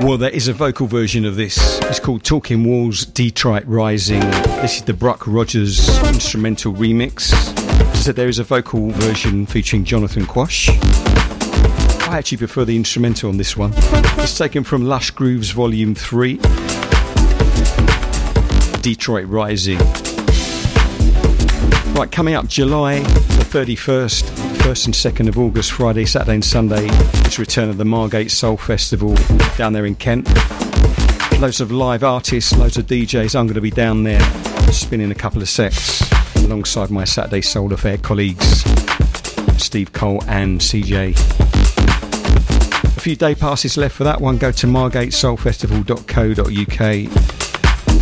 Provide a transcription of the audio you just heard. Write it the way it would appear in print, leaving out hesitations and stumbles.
Well, there is a vocal version of this. It's called Talking Walls, Detroit Rising. This is the Bruck Rogers instrumental remix. So there is a vocal version featuring Jonathan Quash. I actually prefer the instrumental on this one. It's taken from Lush Grooves Volume 3. Detroit Rising. Right, coming up July the 31st, 1st and 2nd of August, Friday, Saturday and Sunday, it's return of the Margate Soul Festival down there in Kent. Loads of live artists, loads of DJs. I'm going to be down there spinning a couple of sets alongside my Saturday Soul Affair colleagues, Steve Cole and CJ. A few day passes left for that one. Go to margatesoulfestival.co.uk.